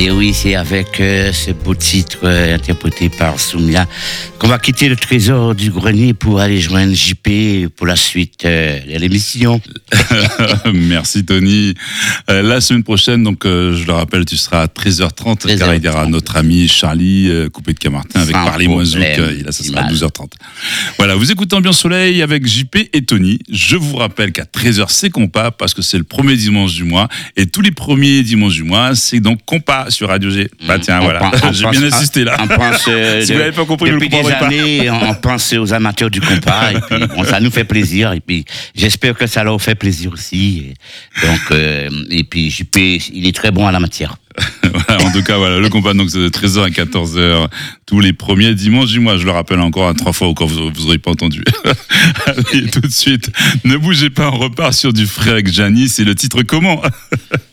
Et oui, c'est avec ce beau titre interprété par Soumia qu'on va quitter le trésor du grenier pour aller joindre JP pour la suite de l'émission. Merci Tony. La semaine prochaine, donc je le rappelle, tu seras à 13h30 car il y aura notre ami Charlie Coupé de Camartin avec Parlez-moi Zouk. Et là, ça sera à 12h30. Voilà, vous écoutez Ambiance Soleil avec JP et Tony. Je vous rappelle qu'à 13h, c'est Compas parce que c'est le premier dimanche du mois et tous les premiers dimanches du mois, c'est donc Compas sur Radio G. Bah tiens, voilà, j'ai bien insisté là. On pense, si vous n'avez pas compris, depuis vous ne des comprendrez années, on pense aux amateurs du compas et puis bon, ça nous fait plaisir et puis j'espère que ça leur fait plaisir aussi. Donc et puis JP, il est très bon à la matière. Voilà, en tout cas, voilà, le compas, donc c'est de 13h à 14h tous les premiers dimanches du mois. Je le rappelle encore 3 fois au cas où vous n'aurez pas entendu. Allez, tout de suite, ne bougez pas, on repart sur du frère avec Gianni. C'est le titre comment?